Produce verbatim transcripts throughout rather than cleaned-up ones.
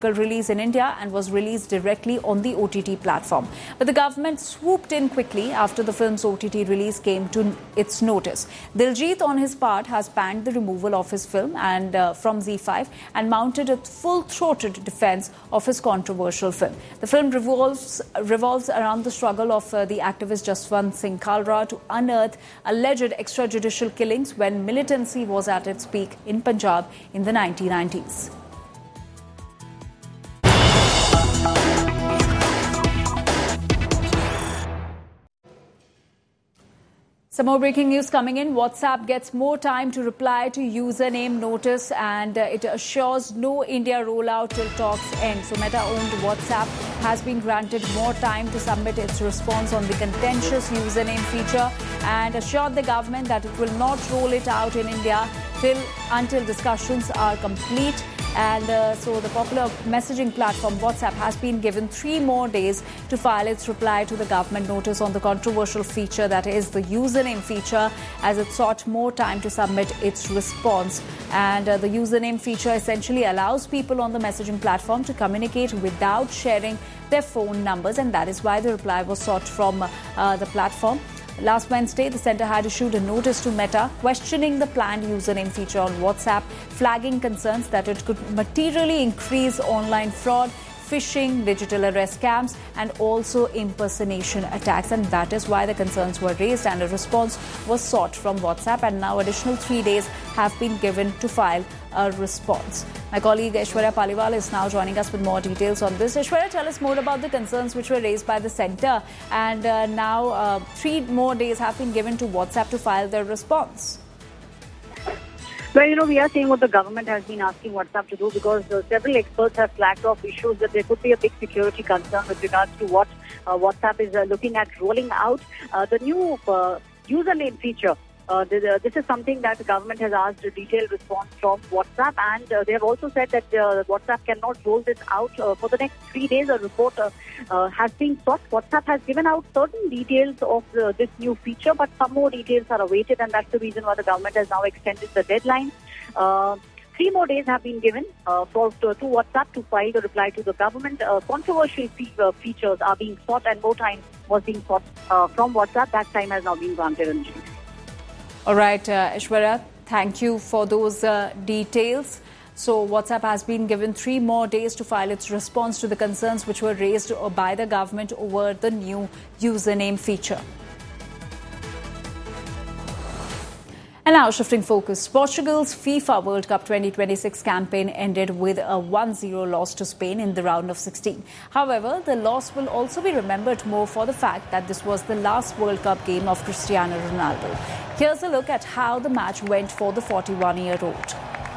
release in India and was released directly on the O T T platform. But the government swooped in quickly after the film's O T T release came to its notice. Diljit, on his part, has panned the removal of his film and uh, from Z five and mounted a full-throated defense of his controversial film. The film revolves revolves around the struggle of uh, the activist Jaswant Singh Kalra to unearth alleged extrajudicial killings when militancy was at its peak in Punjab in the nineteen nineties. Some more breaking news coming in. WhatsApp gets more time to reply to username notice and uh, it assures no India rollout till talks end. So Meta-owned WhatsApp has been granted more time to submit its response on the contentious username feature and assured the government that it will not roll it out in India till until discussions are complete. And uh, so the popular messaging platform WhatsApp has been given three more days to file its reply to the government notice on the controversial feature that is the username feature, as it sought more time to submit its response. And uh, the username feature essentially allows people on the messaging platform to communicate without sharing their phone numbers, and that is why the reply was sought from uh, the platform. Last Wednesday, the centre had issued a notice to Meta questioning the planned username feature on WhatsApp, flagging concerns that it could materially increase online fraud, phishing, digital arrest scams and also impersonation attacks. And that is why the concerns were raised and a response was sought from WhatsApp, and now additional three days have been given to file a response. My colleague Aishwarya Paliwal is now joining us with more details on this. Aishwarya, tell us more about the concerns which were raised by the centre, and uh, now uh, three more days have been given to WhatsApp to file their response. Well, you know, we are seeing what the government has been asking WhatsApp to do, because uh, several experts have flagged off issues that there could be a big security concern with regards to what uh, WhatsApp is uh, looking at rolling out. Uh, the new uh, username feature. Uh, this is something that the government has asked a detailed response from WhatsApp, and uh, they have also said that uh, WhatsApp cannot roll this out uh, for the next three days. A report uh, uh, has been sought. WhatsApp has given out certain details of uh, this new feature, but some more details are awaited, and that's the reason why the government has now extended the deadline. Uh, Three more days have been given uh, for to, to WhatsApp to file the reply to the government. Uh, controversial fe- uh, features are being sought, and more time was being sought uh, from WhatsApp. That time has now been granted. All right, uh, Aishwarya, thank you for those uh, details. So WhatsApp has been given three more days to file its response to the concerns which were raised by the government over the new username feature. And now shifting focus, Portugal's FIFA World Cup twenty twenty-six campaign ended with a one zero loss to Spain in the round of sixteen. However, the loss will also be remembered more for the fact that this was the last World Cup game of Cristiano Ronaldo. Here's a look at how the match went for the forty-one-year-old.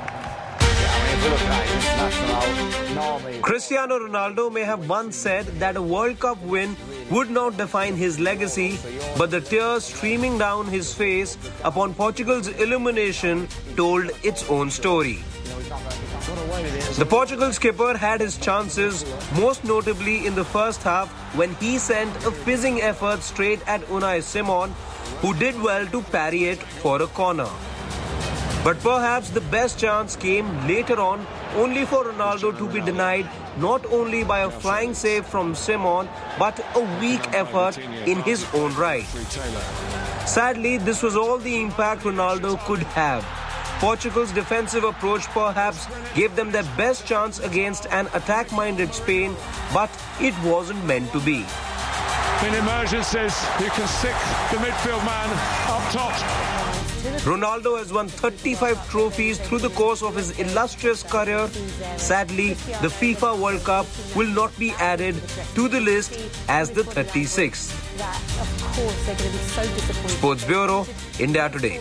Cristiano Ronaldo may have once said that a World Cup win would not define his legacy, but the tears streaming down his face upon Portugal's elimination told its own story. The Portugal skipper had his chances, most notably in the first half when he sent a fizzing effort straight at Unai Simon, who did well to parry it for a corner. But perhaps the best chance came later on, only for Ronaldo to be denied not only by a flying save from Simon, but a weak effort in his own right. Sadly, this was all the impact Ronaldo could have. Portugal's defensive approach perhaps gave them their best chance against an attack-minded Spain, but it wasn't meant to be. In emergencies, you can stick the midfield man up top. Ronaldo has won thirty-five trophies through the course of his illustrious career. Sadly, the FIFA World Cup will not be added to the list as the thirty-sixth. Sports Bureau, India Today.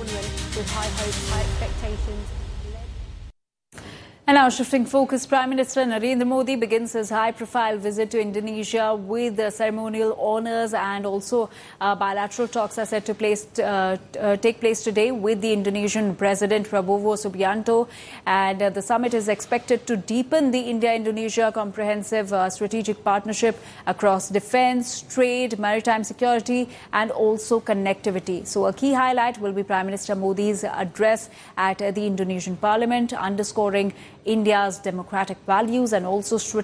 And now shifting focus, Prime Minister Narendra Modi begins his high-profile visit to Indonesia with the ceremonial honours, and also uh, bilateral talks are set to place, uh, uh, take place today with the Indonesian President Prabowo Subianto. And uh, the summit is expected to deepen the India-Indonesia comprehensive uh, strategic partnership across defence, trade, maritime security and also connectivity. So a key highlight will be Prime Minister Modi's address at uh, the Indonesian Parliament, underscoring India's democratic values and also